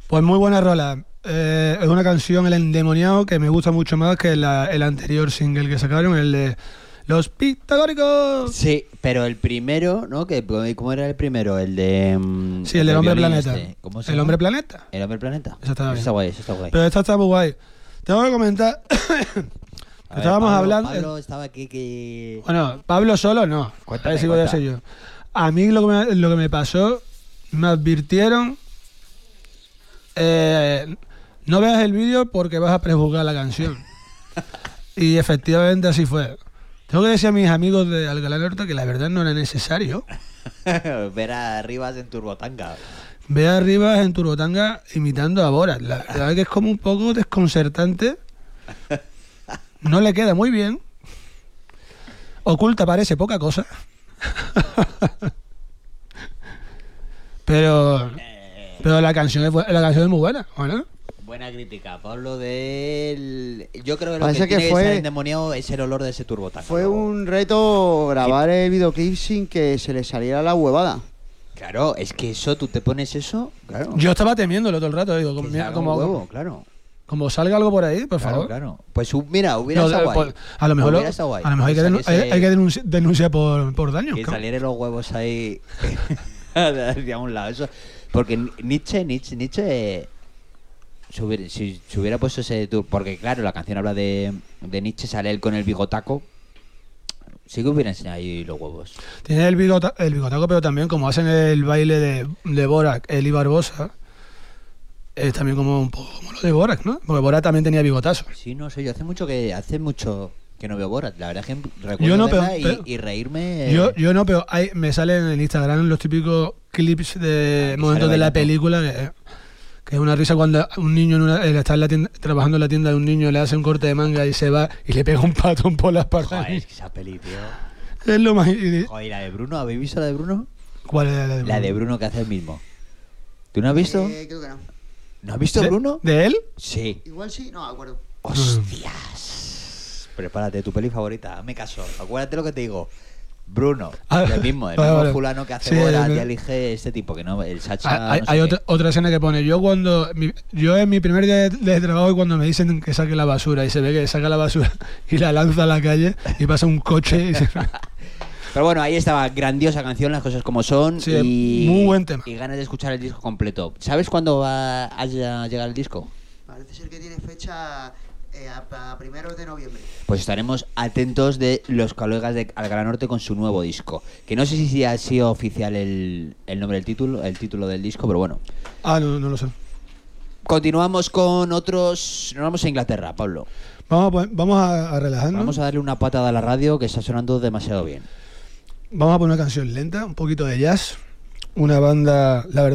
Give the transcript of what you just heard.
Pues muy buena rola. Es una canción, El Endemoniado, que me gusta mucho más que el anterior single que sacaron, el de Los Pitagóricos. Sí, pero el primero, ¿no? ¿Cómo era el primero? El de... Sí, el del Hombre Planeta. ¿Cómo se ¿El llama? Hombre Planeta? ¿El Hombre Planeta? Eso está bien. Está guay, eso está guay. Pero esta está muy guay. Tengo que comentar que estábamos hablando... Pablo estaba aquí que... Bueno, Pablo solo no. Cuéntame, A ver si voy a ser yo. A mí lo que me pasó, me advirtieron... no veas el vídeo porque vas a prejuzgar la canción. Y efectivamente así fue. Tengo que decir a mis amigos de Alcalá Norte que la verdad no era necesario ver a Rivas en Turbotanga. ver a Rivas en Turbotanga imitando a Borat. La verdad es que es como un poco desconcertante. No le queda muy bien. Oculta parece poca cosa. Pero la canción es muy buena, ¿o no? Buena crítica, Pablo yo creo que lo Parece que tiene que fue- que ser endemoniado es el olor de ese Turbotanga. Fue un reto grabar el videoclip sin que se le saliera la huevada. Claro, es que eso, tú te pones eso, claro. Yo estaba temiéndolo todo el rato, digo, Que salga un como, huevo, claro. como salga algo por ahí, por favor. Claro. Pues mira, hubiera No, estado guay. pues, a lo mejor, Hubiera estado guay. a lo mejor hay que denunciar por daño. Que salieren los huevos ahí hacia un lado. Eso, porque Nietzsche si se hubiera puesto ese tour, porque claro, la canción habla de Nietzsche, sale él con el bigotaco. Sí que hubiera enseñado ahí los huevos. Tiene el bigotaco, pero también como hacen el baile de Borat, él y Barbosa, es también como un poco como lo de Borat, ¿no? Porque Borat también tenía bigotazo. Sí, no sé, yo hace mucho que no veo Borat. La verdad es que recuerdo Yo no, verla pero- y reírme. Yo no, pero me salen en el Instagram los típicos clips de momentos de la bailando. película que es una risa cuando un niño él está en la tienda, trabajando en la tienda de un niño, le hace un corte de manga y se va y le pega un patón por la espalda. Joder, es que esa peli, tío. Es lo más... Joder, ¿y la de Bruno? ¿Habéis visto la de Bruno? ¿Cuál es la de La de Bruno que hace el mismo. ¿Tú no has visto? Creo que no. ¿No has visto Bruno? ¿De él? Sí. Igual sí, no me acuerdo. Hostias. Prepárate, tu peli favorita. Hazme caso. Acuérdate lo que te digo. Bruno. Ah, el mismo vale. fulano que hace Sí, Borat no. y elige este tipo, que no, el Sacha. Hay, no sé hay qué. otra escena que pone yo en mi primer día de trabajo y cuando me dicen que saque la basura y se ve que saca la basura y la lanza a la calle y pasa un coche y se... Pero bueno, ahí estaba, grandiosa canción, las cosas como son. Sí, y, muy buen tema. Y ganas de escuchar el disco completo. ¿Sabes cuándo va a llegar el disco? Parece ser que tiene fecha a primeros de noviembre. Pues estaremos atentos de los colegas de Alcalá Norte con su nuevo disco. Que no sé si ha sido oficial el nombre del título del disco, pero bueno. No lo sé. Continuamos con otros. Nos vamos a Inglaterra, Pablo. Vamos a relajarnos. Vamos a darle una patada a la radio que está sonando demasiado bien. Vamos a poner una canción lenta, un poquito de jazz. Una banda, la verdad.